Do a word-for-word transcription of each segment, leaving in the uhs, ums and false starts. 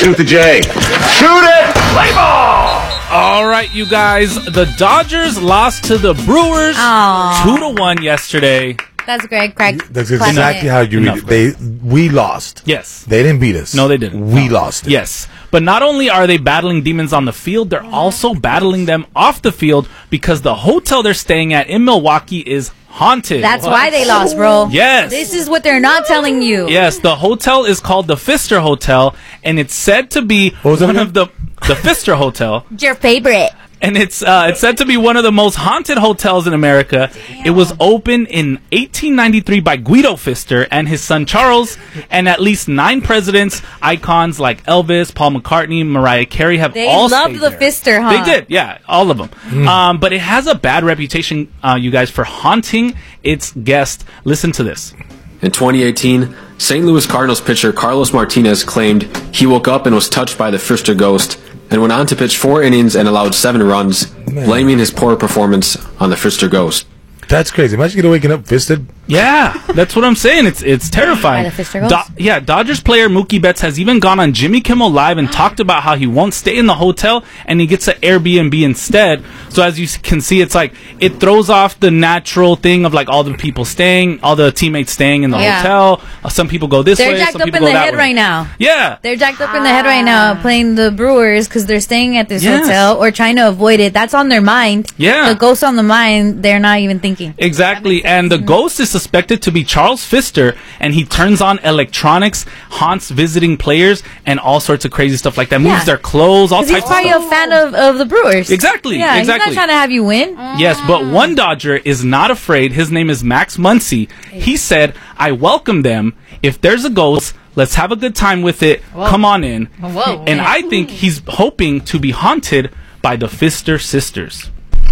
Shoot the J. Shoot it! Play ball! All right, you guys. The Dodgers lost to the Brewers Aww. two to one yesterday. That's great, Craig. That's exactly how you read it. They, we lost. Yes. They didn't beat us. No, they didn't. We no. lost it. Yes. But not only are they battling demons on the field, they're also battling them off the field because the hotel they're staying at in Milwaukee is haunted. That's what? why they lost, bro. Yes. This is what they're not telling you. Yes, the hotel is called the Pfister Hotel, and it's said to be what was one that of the the Pfister Hotel. Your favorite. And it's uh, it's said to be one of the most haunted hotels in America. Damn. It was opened in eighteen ninety-three by Guido Pfister and his son Charles, and at least nine presidents, icons like Elvis, Paul McCartney, Mariah Carey have they all loved stayed the there. Pfister, huh? They did, yeah, all of them. Mm. Um, but it has a bad reputation, uh, you guys, for haunting its guests. Listen to this. In twenty eighteen, Saint Louis Cardinals pitcher Carlos Martinez claimed he woke up and was touched by the Pfister ghost, and went on to pitch four innings and allowed seven runs, Man. blaming his poor performance on the Pfister ghost. That's crazy. Imagine you waking up fisted. Yeah, that's what I'm saying. It's it's terrifying. Do- yeah, Dodgers player Mookie Betts has even gone on Jimmy Kimmel Live and talked about how he won't stay in the hotel and he gets an Airbnb instead. So as you can see, it's like it throws off the natural thing of like all the people staying, all the teammates staying in the yeah. hotel. Uh, some people go this they're way. They're jacked some up people in go the that head way. right now. Yeah, they're jacked up in the head right now playing the Brewers because they're staying at this yes. hotel or trying to avoid it. That's on their mind. Yeah, the ghost on the mind. They're not even thinking. Exactly, and the ghost is suspected to be Charles Pfister, and he turns on electronics, haunts visiting players, and all sorts of crazy stuff like that. Moves yeah. their clothes, all types of stuff. He's probably a fan of, of the Brewers. Exactly. Yeah, exactly. he's not trying to have you win. Yes, but one Dodger is not afraid. His name is Max Muncy. He said, "I welcome them. If there's a ghost, let's have a good time with it. Whoa. Come on in." Whoa. And I think he's hoping to be haunted by the Pfister sisters.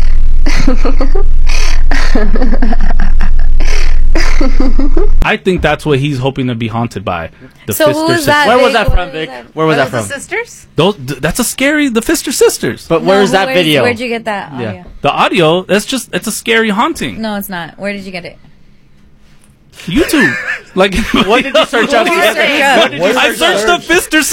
I think that's what he's hoping to be haunted by. The so Pfister who is that? Where was that Where from, Vic? That? Where was Are that from? The sisters? Those, th- that's a scary. The Pfister sisters. But no, where's that where's, video? Where'd you get that audio? Yeah. The audio. That's just. It's a scary haunting. No, it's not. Where did you get it? YouTube. Like what did you search up? What did you search up? I searched the Pfister